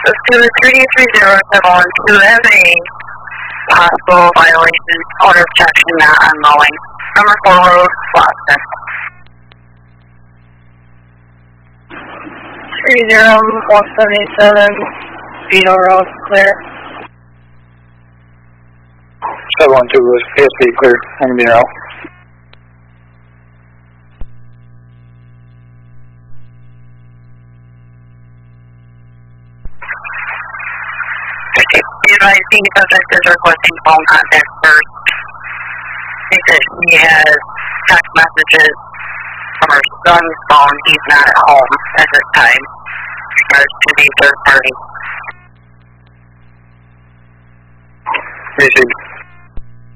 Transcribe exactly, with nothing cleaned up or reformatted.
So to the three three zero seven one two have a possible violation, order of protection not on mowing. Number four road, Boston. three zero one seventy-seven, Beetle Road, clear. seven one two was P S B clear, I'm being out. I think subject is requesting phone contact first because she has text messages from her son's phone. He's not at home at this time because to the third party. Received.